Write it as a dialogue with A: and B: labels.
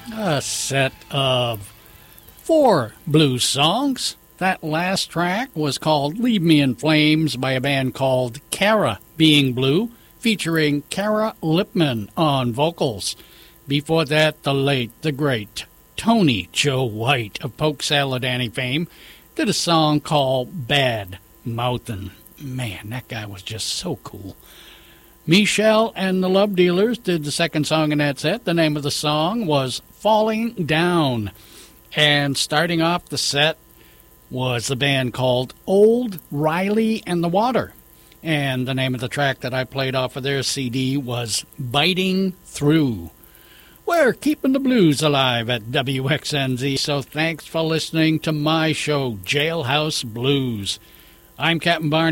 A: A set of 4 blues songs. That last track was called Leave Me in Flames by a band called Cara Being Blue, featuring Cara Lipman on vocals. Before that, the late, the great Tony Joe White of Polk Salad Annie fame did a song called Bad Mouthin'. Man, that guy was just so cool. Michelle and the Love Dealers did the second song in that set. The name of the song was Falling Down. And starting off the set was the band called Old Riley and the Water. And the name of the track that I played off of their CD was Biting Through. We're keeping the blues alive at WXNZ, so thanks for listening to my show, Jailhouse Blues. I'm Captain Barney.